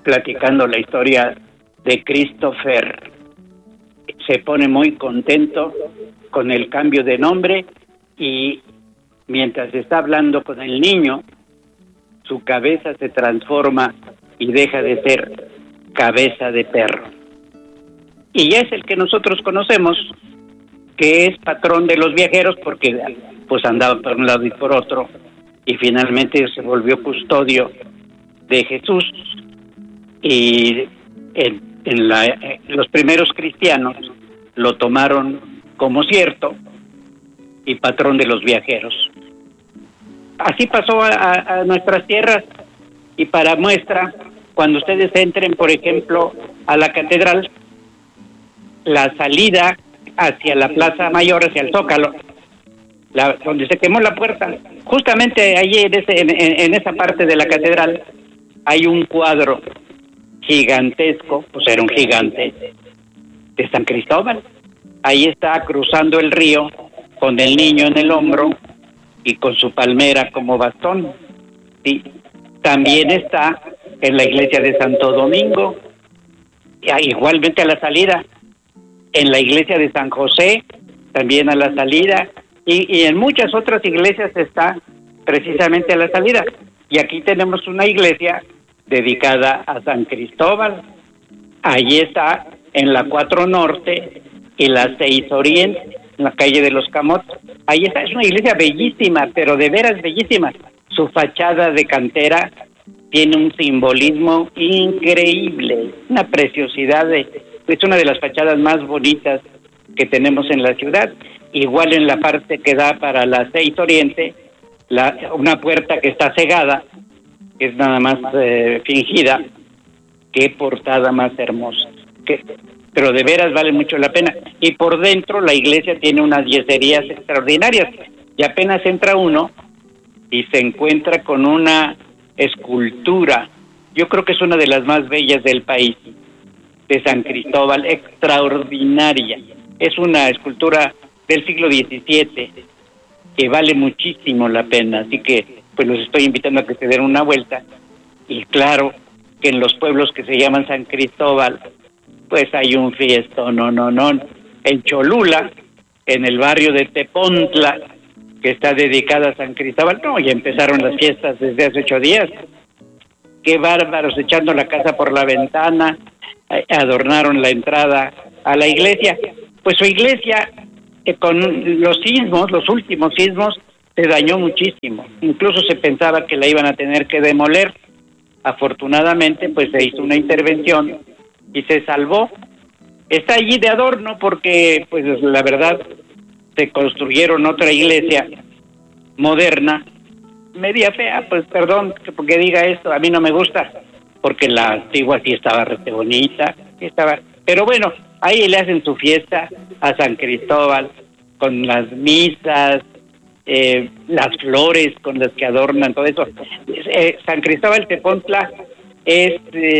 platicando la historia de Christopher. Se pone muy contento con el cambio de nombre y mientras está hablando con el niño, su cabeza se transforma y deja de ser cabeza de perro. Y ya es el que nosotros conocemos, que es patrón de los viajeros, porque pues andaba por un lado y por otro, y finalmente se volvió custodio de Jesús. Y los primeros cristianos lo tomaron como cierto y patrón de los viajeros. Así pasó a nuestras tierras, y para muestra, cuando ustedes entren, por ejemplo, a la catedral, la salida hacia la Plaza Mayor, hacia el Zócalo, donde se quemó la puerta, justamente allí en esa parte de la catedral hay un cuadro gigantesco, pues era un gigante, de San Cristóbal. Ahí está cruzando el río con el niño en el hombro y con su palmera como bastón. Sí. También está en la iglesia de Santo Domingo, igualmente a la salida, en la iglesia de San José, también a la salida, y en muchas otras iglesias está precisamente a la salida. Y aquí tenemos una iglesia dedicada a San Cristóbal. Allí está en la 4 Norte y la 6 Oriente, en la calle de los Camotes. Ahí está, es una iglesia bellísima, pero de veras bellísima. Su fachada de cantera tiene un simbolismo increíble, una preciosidad, es una de las fachadas más bonitas que tenemos en la ciudad. Igual en la parte que da para la 6 Oriente, una puerta que está cegada, que es nada más fingida. Qué portada más hermosa, pero de veras vale mucho la pena. Y por dentro la iglesia tiene unas yeserías extraordinarias, y apenas entra uno y se encuentra con una escultura, yo creo que es una de las más bellas del país, de San Cristóbal, extraordinaria. Es una escultura del siglo XVII que vale muchísimo la pena, así que pues los estoy invitando a que se den una vuelta. Y claro que en los pueblos que se llaman San Cristóbal, pues hay un fiestón, no. En Cholula, en el barrio de Tepontla, que está dedicada a San Cristóbal, ya empezaron las fiestas desde hace 8 días. Qué bárbaros, echando la casa por la ventana, adornaron la entrada a la iglesia. Pues su iglesia, con los sismos, los últimos sismos, se dañó muchísimo. Incluso se pensaba que la iban a tener que demoler. Afortunadamente, pues se hizo una intervención y se salvó. Está allí de adorno porque, pues la verdad, se construyeron otra iglesia moderna, media fea, pues perdón porque diga esto, a mí no me gusta, porque la antigua sí estaba re bonita, pero bueno, ahí le hacen su fiesta a San Cristóbal, con las misas, las flores con las que adornan todo eso. San Cristóbal Tepontla es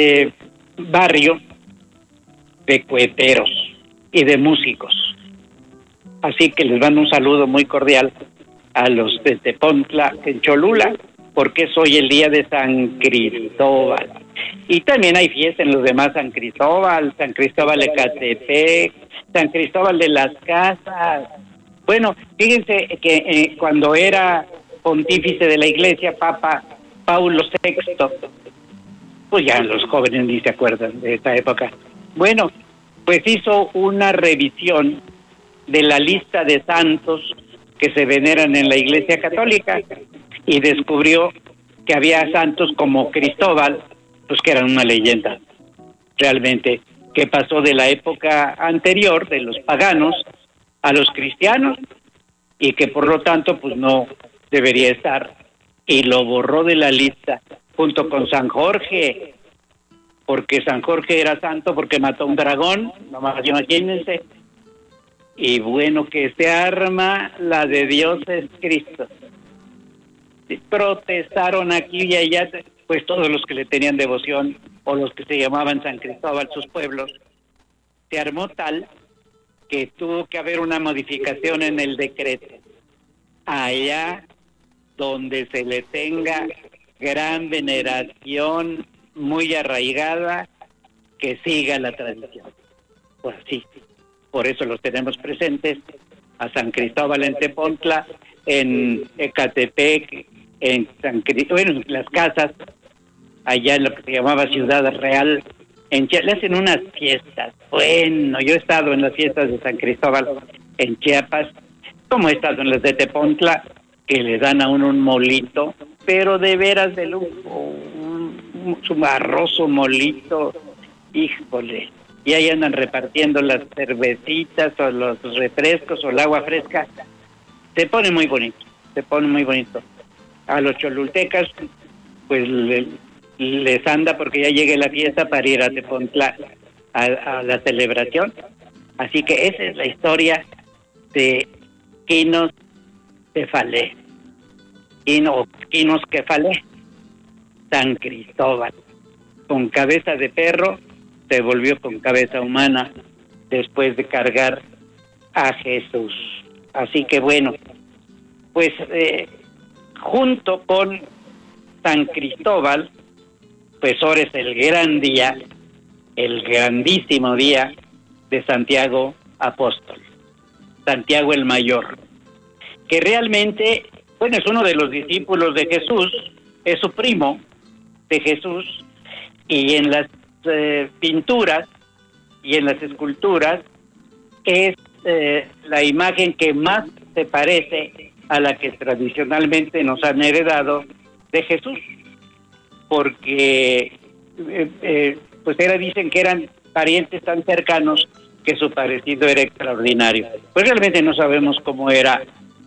barrio de coheteros y de músicos. Así que les mando un saludo muy cordial a los de Tepontla, en Cholula, porque es hoy el día de San Cristóbal. Y también hay fiesta en los demás San Cristóbal de Ecatepec, San Cristóbal de las Casas. Bueno, fíjense que cuando era pontífice de la Iglesia, Papa Paulo VI, pues ya los jóvenes ni se acuerdan de esta época. Bueno, pues hizo una revisión de la lista de santos que se veneran en la Iglesia Católica y descubrió que había santos como Cristóbal, pues que eran una leyenda realmente, que pasó de la época anterior de los paganos a los cristianos y que por lo tanto pues no debería estar, y lo borró de la lista junto con San Jorge, porque San Jorge era santo porque mató un dragón, nomás imagínense. Y bueno, que se arma la de Dios es Cristo. Protestaron aquí y allá, pues todos los que le tenían devoción, o los que se llamaban San Cristóbal, sus pueblos. Se armó tal que tuvo que haber una modificación en el decreto. Allá donde se le tenga gran veneración muy arraigada, que siga la tradición. Pues sí, por eso los tenemos presentes, a San Cristóbal en Tepontla, en Ecatepec, en en las casas, allá en lo que se llamaba Ciudad Real, en Chiapas, le hacen unas fiestas. Bueno, yo he estado en las fiestas de San Cristóbal en Chiapas, como he estado en las de Tepontla, que le dan a uno un molito, pero de veras de lujo, su arroz, molito, híjole, y ahí andan repartiendo las cervecitas o los refrescos o el agua fresca. Se pone muy bonito, se pone muy bonito. A los cholultecas, pues les anda porque ya llegue la fiesta para ir a Tepontla a la celebración. Así que esa es la historia de Quinos Kefalé. Quinos Kefalé, San Cristóbal. Con cabeza de perro se volvió con cabeza humana después de cargar a Jesús. Así que bueno, pues junto con San Cristóbal, pues ahora es el gran día, el grandísimo día de Santiago Apóstol, Santiago el Mayor, que realmente, bueno, es uno de los discípulos de Jesús, es su primo de Jesús, y en las pinturas y en las esculturas es la imagen que más se parece a la que tradicionalmente nos han heredado de Jesús, porque pues dicen que eran parientes tan cercanos que su parecido era extraordinario. Pues realmente no sabemos cómo era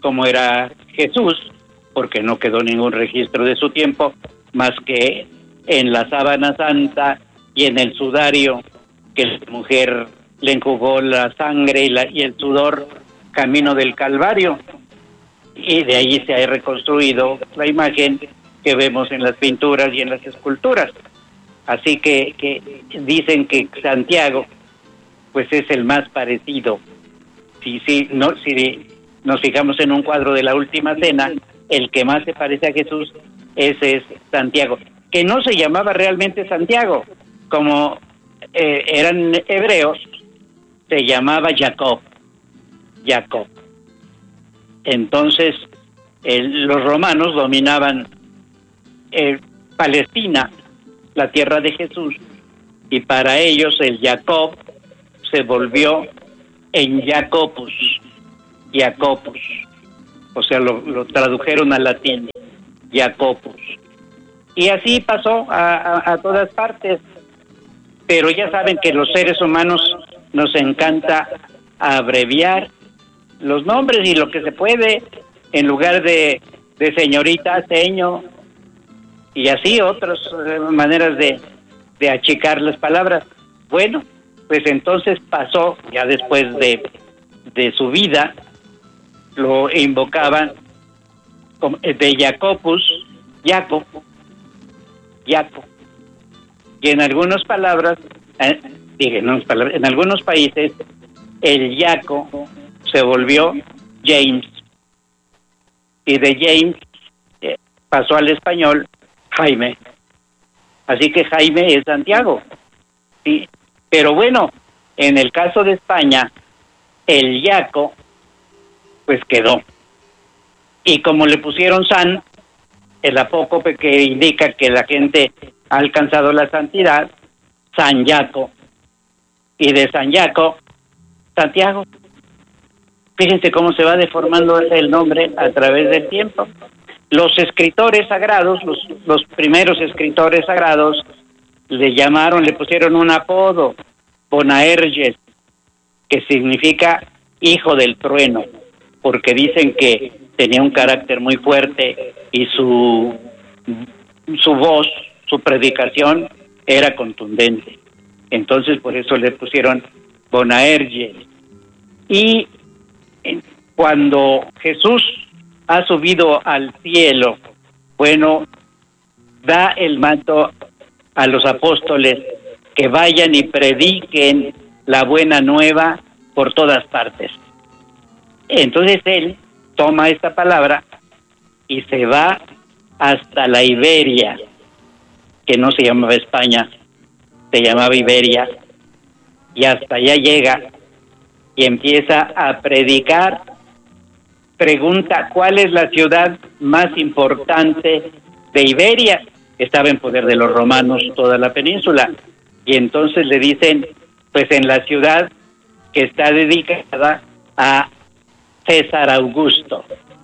Jesús, porque no quedó ningún registro de su tiempo, más que en la sábana santa y en el sudario que la mujer le enjugó la sangre y el sudor camino del Calvario, y de ahí se ha reconstruido la imagen que vemos en las pinturas y en las esculturas. Así que dicen que Santiago pues es el más parecido. Si nos fijamos en un cuadro de la Última Cena, el que más se parece a Jesús, ese es Santiago, que no se llamaba realmente Santiago, como eran hebreos, se llamaba Jacob. Entonces los romanos dominaban Palestina, la tierra de Jesús, y para ellos el Jacob se volvió en Jacopus, o sea, lo tradujeron al latín, Jacopus. Y así pasó a todas partes, pero ya saben que los seres humanos nos encanta abreviar los nombres y lo que se puede, en lugar de señorita, seño, y así otras maneras de achicar las palabras. Bueno, pues entonces pasó, ya después de su vida, lo invocaban de Jacopus, Jaco, y en algunas palabras, en algunos países, el Jaco se volvió James, y de James pasó al español Jaime. Así que Jaime es Santiago, ¿sí? Pero bueno, en el caso de España, el Jaco pues quedó. Y como le pusieron San, el apócope que indica que la gente ha alcanzado la santidad, San Jaco. Y de San Jaco, Santiago. Fíjense cómo se va deformando el nombre a través del tiempo. Los escritores sagrados, los primeros escritores sagrados, le pusieron un apodo, Bonaerges, que significa hijo del trueno, porque dicen que tenía un carácter muy fuerte y su voz, su predicación era contundente. Entonces por eso le pusieron Bonaerges. Y cuando Jesús ha subido al cielo, bueno, da el manto a los apóstoles que vayan y prediquen la buena nueva por todas partes. Entonces él toma esta palabra y se va hasta la Iberia, que no se llamaba España, se llamaba Iberia, y hasta allá llega y empieza a predicar. Pregunta, ¿cuál es la ciudad más importante de Iberia? Estaba en poder de los romanos toda la península, y entonces le dicen, pues en la ciudad que está dedicada a César Augusto,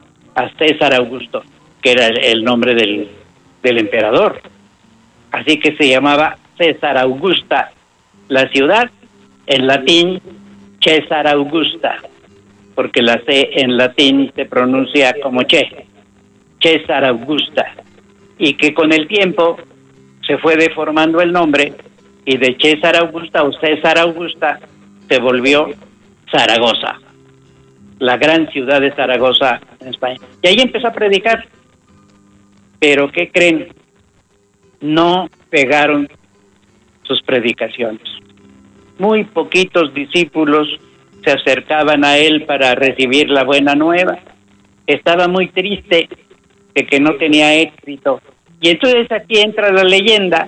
que era el nombre del emperador. Así que se llamaba César Augusta la ciudad, en latín César Augusta, porque la C en latín se pronuncia como che, César Augusta, y que con el tiempo se fue deformando el nombre, y de César Augusta o César Augusta se volvió Zaragoza, la gran ciudad de Zaragoza en España. Y ahí empezó a predicar. Pero ¿qué creen? No pegaron sus predicaciones. Muy poquitos discípulos se acercaban a él para recibir la buena nueva. Estaba muy triste de que no tenía éxito. Y entonces aquí entra la leyenda.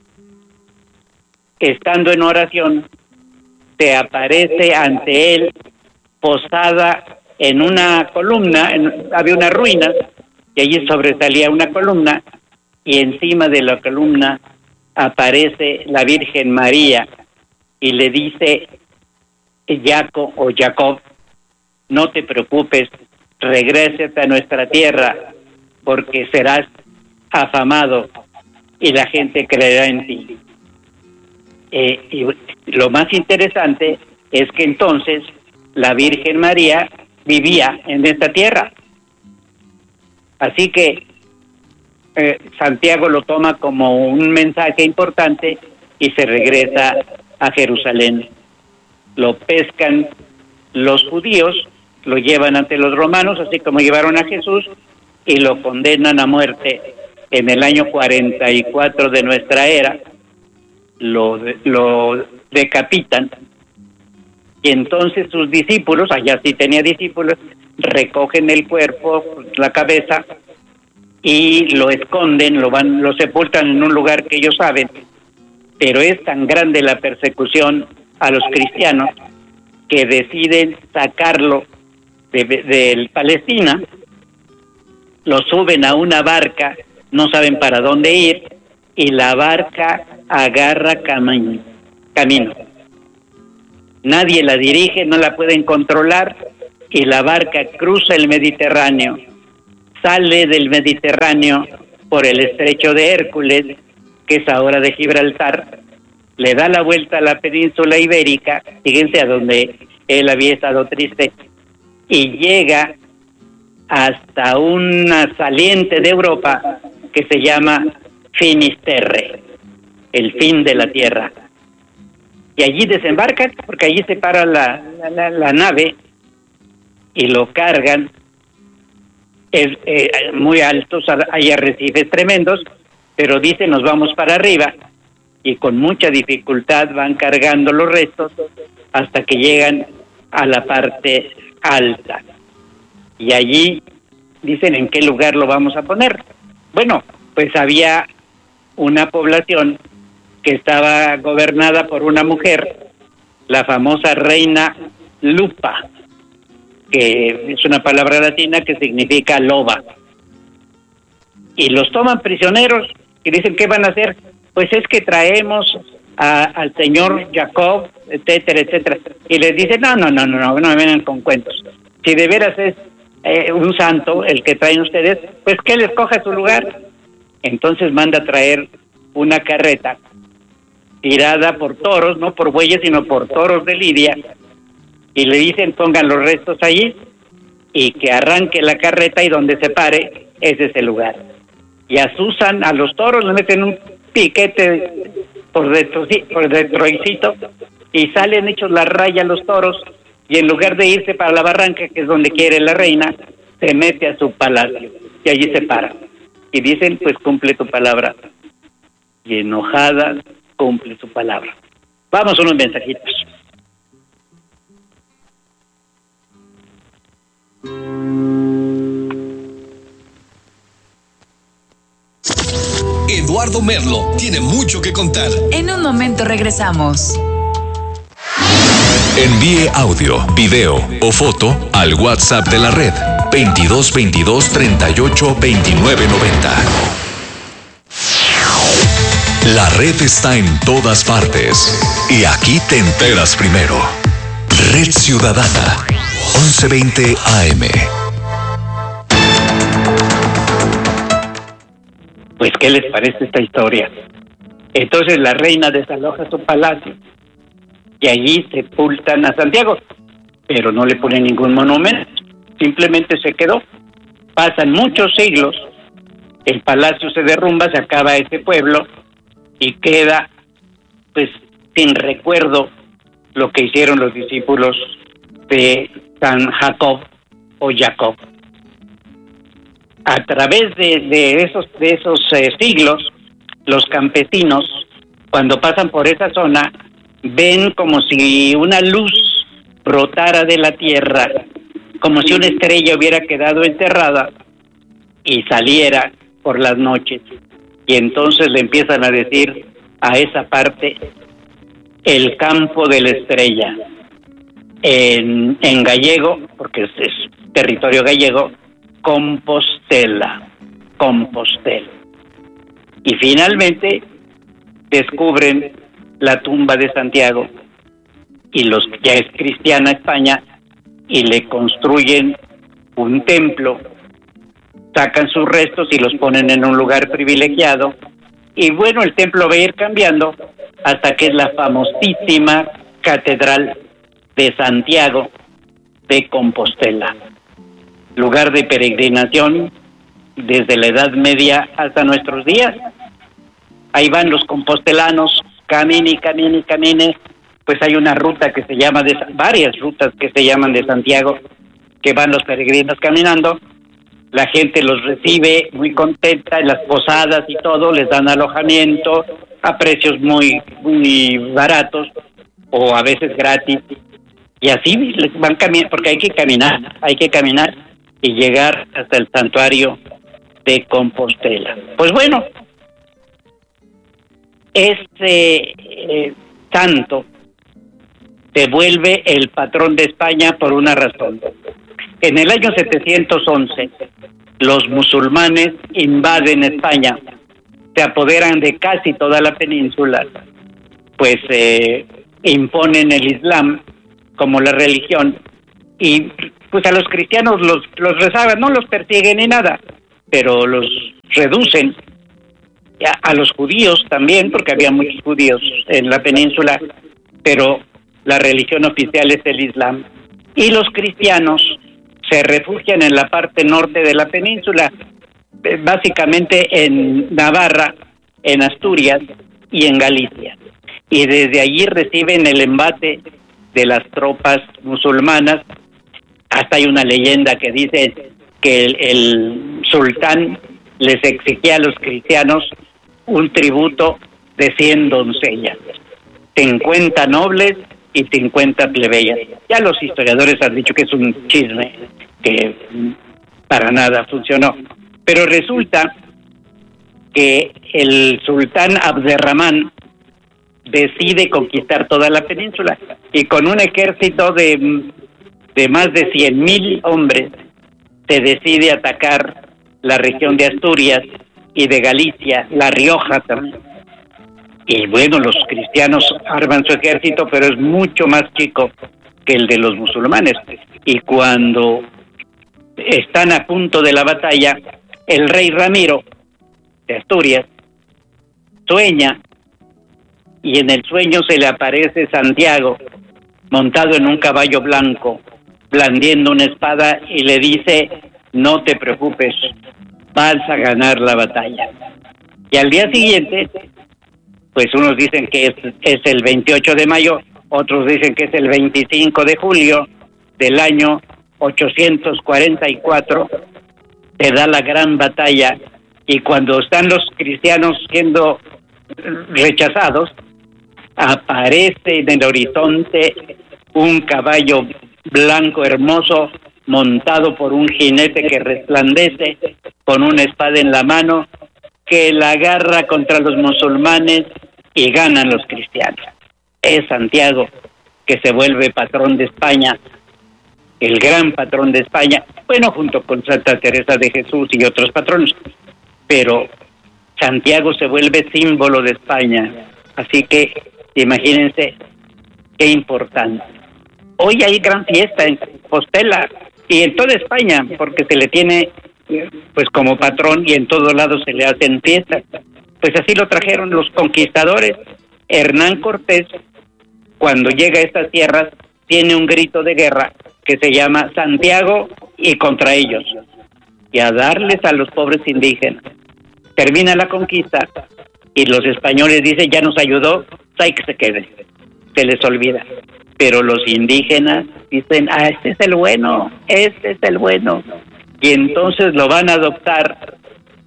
Estando en oración, se aparece ante él posada en una columna, había unas ruinas, y allí sobresalía una columna, y encima de la columna aparece la Virgen María, y le dice, Jacob, no te preocupes, regrésate a nuestra tierra, porque serás afamado, y la gente creerá en ti. Y lo más interesante es que entonces la Virgen María vivía en esta tierra. Así que Santiago lo toma como un mensaje importante y se regresa a Jerusalén. Lo pescan los judíos, lo llevan ante los romanos, así como llevaron a Jesús, y lo condenan a muerte en el año 44 de nuestra era. Lo decapitan, y entonces sus discípulos, allá sí tenía discípulos, recogen el cuerpo, la cabeza, y lo esconden, lo sepultan en un lugar que ellos saben. Pero es tan grande la persecución a los cristianos que deciden sacarlo de Palestina, lo suben a una barca, no saben para dónde ir, y la barca agarra camino. Nadie la dirige, no la pueden controlar, y la barca cruza el Mediterráneo, sale del Mediterráneo por el estrecho de Hércules, que es ahora de Gibraltar, le da la vuelta a la península ibérica, fíjense a donde él había estado triste, y llega hasta una saliente de Europa que se llama Finisterre, el fin de la tierra. Y allí desembarcan, porque allí se para la nave y lo cargan. Es muy altos, hay arrecifes tremendos, pero dicen nos vamos para arriba, y con mucha dificultad van cargando los restos hasta que llegan a la parte alta. Y allí dicen en qué lugar lo vamos a poner. Bueno, pues había una población que estaba gobernada por una mujer, la famosa reina Lupa, que es una palabra latina que significa loba. Y los toman prisioneros y dicen, ¿qué van a hacer? Pues es que traemos al señor Jacob, etcétera, etcétera. Y les dicen, no me vengan con cuentos. Si de veras es un santo el que traen ustedes, pues que él escoja su lugar. Entonces manda a traer una carreta tirada por toros, no por bueyes, sino por toros de Lidia, y le dicen pongan los restos allí y que arranque la carreta, y donde se pare, ese es el lugar. Y asusan a los toros, le meten un piquete por detroicito, y salen hechos la raya los toros, y en lugar de irse para la barranca, que es donde quiere la reina, se mete a su palacio, y allí se para. Y dicen, pues cumple tu palabra. Y enojada, cumple su palabra. Vamos a unos mensajitos. Eduardo Eduardo Merlo tiene mucho que contar. En un momento regresamos. Envíe audio, video o foto al WhatsApp de la red 22 22 38 29 90. La red está en todas partes y aquí te enteras primero. Red Ciudadana, 1120 AM. Pues, ¿qué les parece esta historia? Entonces la reina desaloja su palacio y allí sepultan a Santiago, pero no le ponen ningún monumento, simplemente se quedó. Pasan muchos siglos, el palacio se derrumba, se acaba ese pueblo y queda, pues, sin recuerdo lo que hicieron los discípulos de San Jacob o Jacob. A través de esos siglos, los campesinos, cuando pasan por esa zona, ven como si una luz brotara de la tierra, como si una estrella hubiera quedado enterrada y saliera por las noches. Y entonces le empiezan a decir a esa parte el campo de la estrella. En gallego, porque es territorio gallego, Compostela. Y finalmente descubren la tumba de Santiago y ya es cristiana España y le construyen un templo, sacan sus restos y los ponen en un lugar privilegiado y bueno, el templo va a ir cambiando hasta que es la famosísima Catedral de Santiago de Compostela, lugar de peregrinación desde la Edad Media hasta nuestros días. Ahí van los compostelanos, camine, pues hay una ruta que se llama, varias rutas que se llaman de Santiago, que van los peregrinos caminando, la gente los recibe muy contenta en las posadas y todo, les dan alojamiento a precios muy, muy baratos o a veces gratis, y así les van caminando, porque hay que caminar y llegar hasta el santuario de Compostela. Pues bueno, este santo se vuelve el patrón de España por una razón. En el año 711, los musulmanes invaden España, se apoderan de casi toda la península, pues imponen el Islam como la religión y pues a los cristianos los rezaban, no los persiguen ni nada, pero los reducen. A los judíos también, porque había muchos judíos en la península, pero la religión oficial es el Islam. Y los cristianos se refugian en la parte norte de la península, básicamente en Navarra, en Asturias y en Galicia. Y desde allí reciben el embate de las tropas musulmanas. Hasta hay una leyenda que dice que el sultán les exigía a los cristianos un tributo de 100 doncellas, 50 nobles y 50 plebeyas. Ya los historiadores han dicho que es un chisme, que para nada funcionó. Pero resulta que el sultán Abderramán decide conquistar toda la península y con un ejército de más de 100,000 hombres se decide atacar la región de Asturias y de Galicia, La Rioja también. Y bueno, los cristianos arman su ejército, pero es mucho más chico que el de los musulmanes. Y cuando están a punto de la batalla, el rey Ramiro de Asturias sueña, y en el sueño se le aparece Santiago montado en un caballo blanco, blandiendo una espada, y le dice: no te preocupes, vas a ganar la batalla. Y al día siguiente, pues unos dicen que es el 28 de mayo, otros dicen que es el 25 de julio del año 844, se da la gran batalla, y cuando están los cristianos siendo rechazados, aparece en el horizonte un caballo blanco hermoso, montado por un jinete que resplandece, con una espada en la mano, que la agarra contra los musulmanes y ganan los cristianos. Es Santiago que se vuelve patrón de España, el gran patrón de España, bueno, junto con Santa Teresa de Jesús y otros patronos, pero Santiago se vuelve símbolo de España, así que imagínense qué importante. Hoy hay gran fiesta en Compostela y en toda España, porque se le tiene pues como patrón y en todos lados se le hacen fiestas. Pues así lo trajeron los conquistadores. Hernán Cortés, cuando llega a estas tierras, tiene un grito de guerra que se llama Santiago y contra ellos, y a darles a los pobres indígenas. Termina la conquista y los españoles dicen, ya nos ayudó, hay que se quede, se les olvida. Pero los indígenas dicen, este es el bueno, este es el bueno, y entonces lo van a adoptar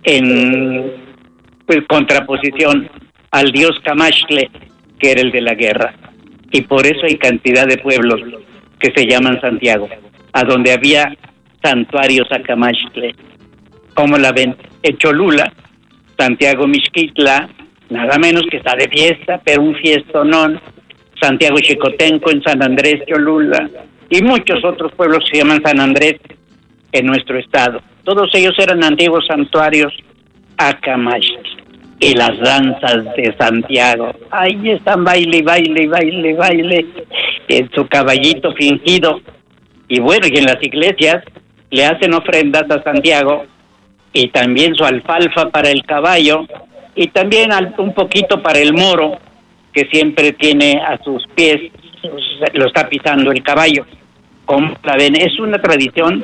en pues contraposición al dios Camaxtle, que era el de la guerra. Y por eso hay cantidad de pueblos que se llaman Santiago, a donde había santuarios a Camaxtle. ¿Cómo la ven? En Cholula, Santiago Mixquitla, nada menos que está de fiesta, pero un fiestonón. Santiago Xicotenco en San Andrés Cholula, y muchos otros pueblos que se llaman San Andrés en nuestro estado. Todos ellos eran antiguos santuarios a Camaxtle. Y las danzas de Santiago, ahí están baile, baile, baile, baile, en su caballito fingido. Y bueno, y en las iglesias le hacen ofrendas a Santiago, y también su alfalfa para el caballo, y también un poquito para el moro, que siempre tiene a sus pies, lo está pisando el caballo. Como la ven, es una tradición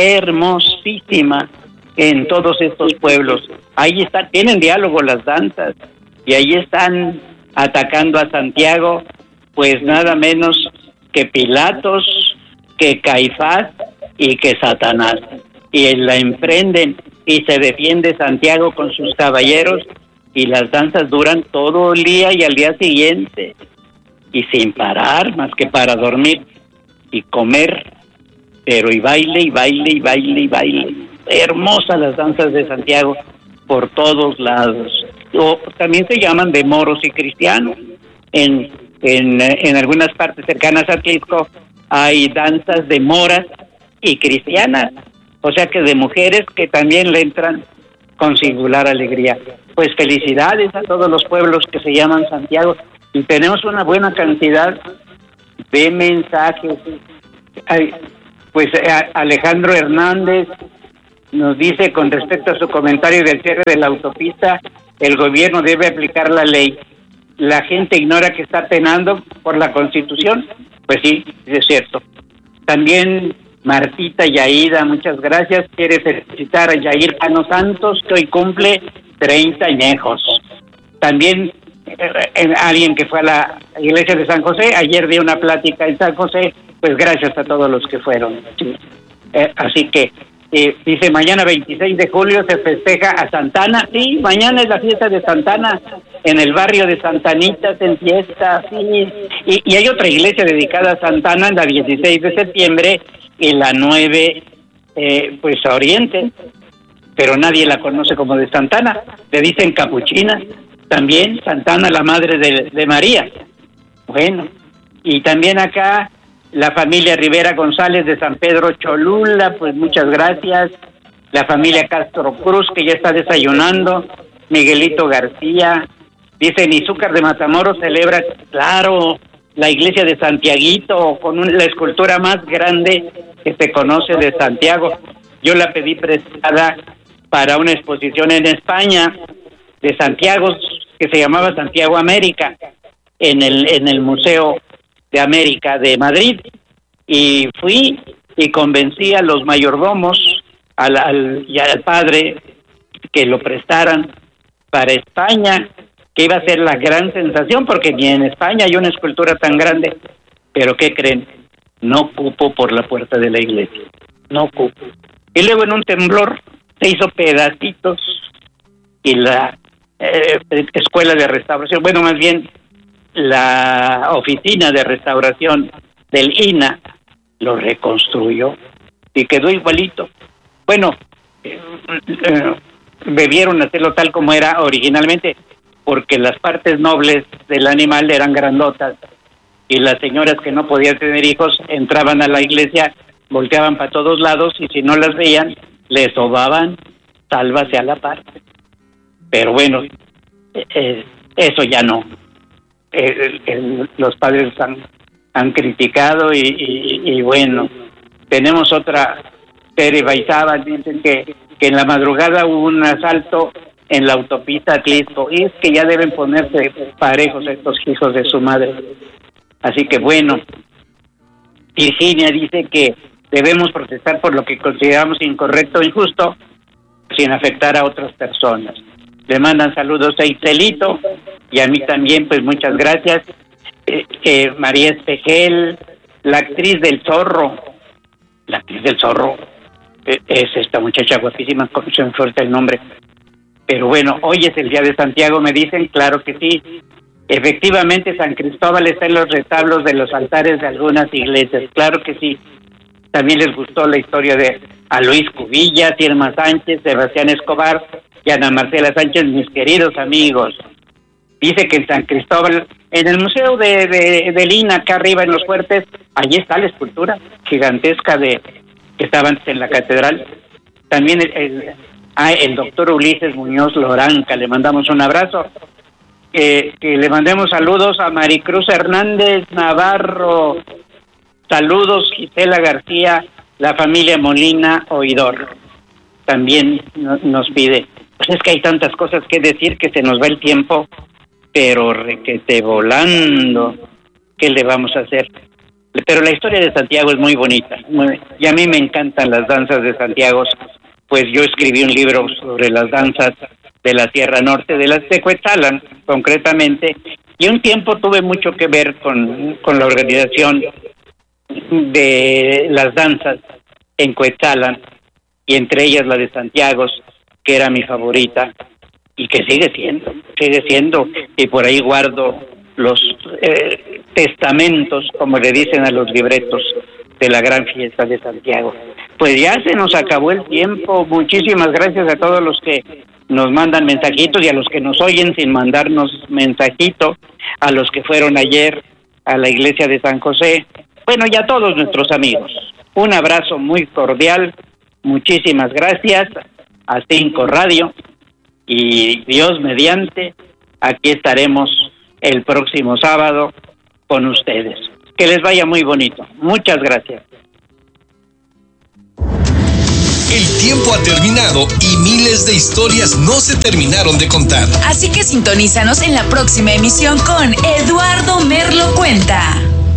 hermosísima en todos estos pueblos. Ahí están, tienen diálogo las danzas, y ahí están atacando a Santiago, pues nada menos que Pilatos, que Caifás y que Satanás. Y la emprenden y se defiende Santiago con sus caballeros, y las danzas duran todo el día y al día siguiente, y sin parar más que para dormir y comer, pero y baile, y baile, y baile, y baile. Hermosas las danzas de Santiago por todos lados. O también se llaman de moros y cristianos. En algunas partes cercanas a Tlisco hay danzas de moras y cristianas, o sea que de mujeres que también le entran con singular alegría. Pues felicidades a todos los pueblos que se llaman Santiago, y tenemos una buena cantidad de mensajes. Pues Alejandro Hernández nos dice, con respecto a su comentario del cierre de la autopista, el gobierno debe aplicar la ley. La gente ignora que está penando por la Constitución. Pues sí, es cierto. También Martita Yaida, muchas gracias, quiere felicitar a Yair Cano Santos, que hoy cumple 30 añejos. También alguien que fue a la iglesia de San José, ayer dio una plática en San José, pues gracias a todos los que fueron. Así que dice, mañana 26 de julio se festeja a Santana. Sí, mañana es la fiesta de Santana, en el barrio de Santanitas, en fiesta, sí. Y hay otra iglesia dedicada a Santana, la 16 de septiembre, y la 9, pues a Oriente, pero nadie la conoce como de Santana, le dicen Capuchina. También Santana, la madre de María. Bueno, y también acá la familia Rivera González de San Pedro Cholula, pues muchas gracias. La familia Castro Cruz, que ya está desayunando. Miguelito García, dice, en Izúcar de Matamoros celebra, claro, la iglesia de Santiaguito, con la escultura más grande que se conoce de Santiago. Yo la pedí prestada para una exposición en España de Santiago, que se llamaba Santiago América, en el Museo de América de Madrid, y fui y convencí a los mayordomos y al padre que lo prestaran para España, que iba a ser la gran sensación, porque ni en España hay una escultura tan grande. Pero ¿qué creen? No cupo por la puerta de la iglesia, no cupo. Y luego en un temblor se hizo pedacitos, y la escuela de restauración, bueno, más bien la oficina de restauración del INA lo reconstruyó y quedó igualito. Bueno, debieron hacerlo tal como era originalmente, porque las partes nobles del animal eran grandotas y las señoras que no podían tener hijos entraban a la iglesia, volteaban para todos lados y si no las veían, les sobaban, sálvase a la parte. Pero bueno, eso ya no. Los padres han criticado y bueno, tenemos otra serie Baizaba, dicen que en la madrugada hubo un asalto en la autopista Atlisco, y es que ya deben ponerse parejos estos hijos de su madre. Así que bueno, Virginia dice que debemos protestar por lo que consideramos incorrecto o injusto, sin afectar a otras personas. Le mandan saludos a Itzelito, y a mí también, pues muchas gracias. María Espejel, la actriz del Zorro, es esta muchacha guapísima, se me falta el nombre. Pero bueno, hoy es el día de Santiago, me dicen, claro que sí. Efectivamente, San Cristóbal está en los retablos de los altares de algunas iglesias, claro que sí. También les gustó la historia de a Luis Cubillas, Irma Sánchez, Sebastián Escobar y Ana Marcela Sánchez, mis queridos amigos. Dice que en San Cristóbal, en el museo de Lina, acá arriba en los fuertes, allí está la escultura gigantesca que estaba antes en la catedral. También el doctor Ulises Muñoz Loranca, le mandamos un abrazo. Que le mandemos saludos a Maricruz Hernández Navarro. Saludos Gisela García, la familia Molina Oidor. También nos pide. Pues es que hay tantas cosas que decir que se nos va el tiempo, pero requete volando. ¿Qué le vamos a hacer? Pero la historia de Santiago es muy bonita, y a mí me encantan las danzas de Santiago, pues yo escribí un libro sobre las danzas de la Sierra Norte, de las de Cuetzalan, concretamente, y un tiempo tuve mucho que ver con la organización de las danzas en Cuetzalan, y entre ellas la de Santiago, que era mi favorita, y que sigue siendo, y por ahí guardo los testamentos, como le dicen a los libretos, de la gran fiesta de Santiago. Pues ya se nos acabó el tiempo. Muchísimas gracias a todos los que nos mandan mensajitos y a los que nos oyen sin mandarnos mensajito, a los que fueron ayer a la iglesia de San José, bueno, y a todos nuestros amigos. Un abrazo muy cordial, muchísimas gracias a 5 Radio, y Dios mediante, aquí estaremos el próximo sábado con ustedes. Que les vaya muy bonito. Muchas gracias. El tiempo ha terminado y miles de historias no se terminaron de contar. Así que sintonízanos en la próxima emisión con Eduardo Merlo Cuenta.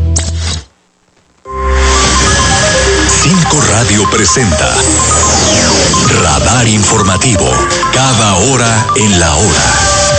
5 Radio presenta Radar Informativo, cada hora en la hora.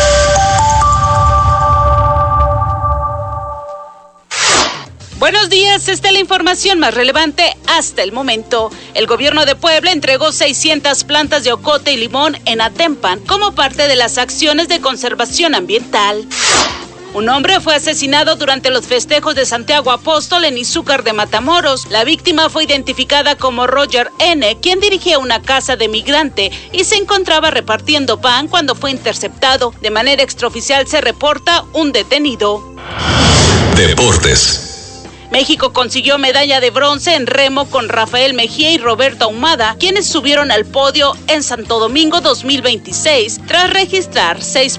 Buenos días, esta es la información más relevante hasta el momento. El gobierno de Puebla entregó 600 plantas de ocote y limón en Atempan como parte de las acciones de conservación ambiental. Un hombre fue asesinado durante los festejos de Santiago Apóstol en Izúcar de Matamoros. La víctima fue identificada como Roger N., quien dirigía una casa de migrante y se encontraba repartiendo pan cuando fue interceptado. De manera extraoficial se reporta un detenido. Deportes. México consiguió medalla de bronce en remo con Rafael Mejía y Roberto Ahumada, quienes subieron al podio en Santo Domingo 2026, tras registrar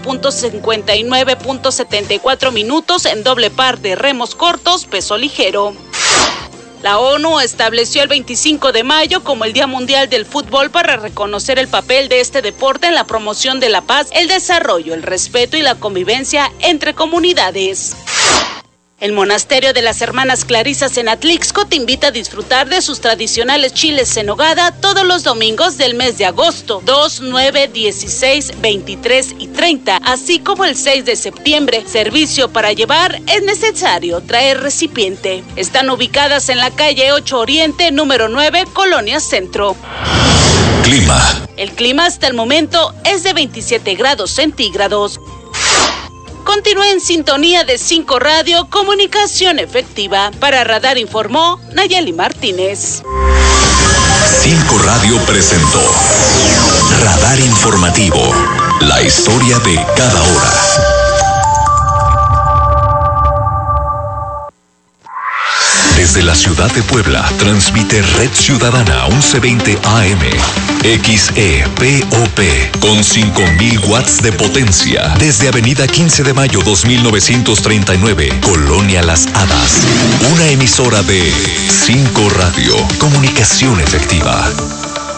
6.59.74 minutos en doble par de remos cortos peso ligero. La ONU estableció el 25 de mayo como el Día Mundial del Fútbol para reconocer el papel de este deporte en la promoción de la paz, el desarrollo, el respeto y la convivencia entre comunidades. El monasterio de las Hermanas Clarisas en Atlixco te invita a disfrutar de sus tradicionales chiles en nogada todos los domingos del mes de agosto, 2, 9, 16, 23 y 30, así como el 6 de septiembre. Servicio para llevar, es necesario traer recipiente. Están ubicadas en la calle 8 Oriente, número 9, Colonia Centro. Clima. El clima hasta el momento es de 27 grados centígrados. Continúe en sintonía de 5 Radio, comunicación efectiva. Para Radar informó Nayeli Martínez. 5 Radio presentó Radar informativo. La historia de cada hora. Desde la ciudad de Puebla, transmite Red Ciudadana 1120 AM, XEPOP, con 5,000 watts de potencia. Desde Avenida 15 de Mayo 2939, Colonia Las Hadas. Una emisora de 5 Radio, comunicación efectiva.